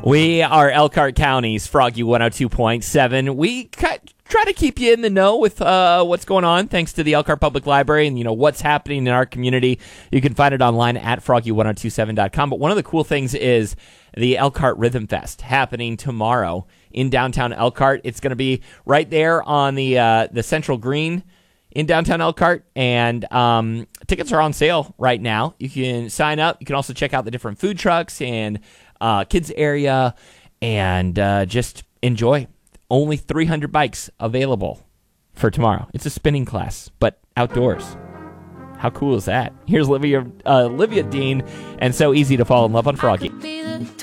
We are Elkhart County's Froggy 102.7. We try to keep you in the know with what's going on, thanks to the Elkhart Public Library and what's happening in our community. You can find it online at froggy1027.com. But one of the cool things is the Elkhart Rhythm Fest happening tomorrow in downtown Elkhart. It's going to be right there on the Central Green in downtown Elkhart, and tickets are on sale right now. You can sign up. You can also check out the different food trucks and kids area, and just enjoy. Only 300 bikes available for tomorrow. It's a spinning class, but outdoors. How cool is that? Here's Olivia Dean, and So Easy to Fall in Love on Froggy.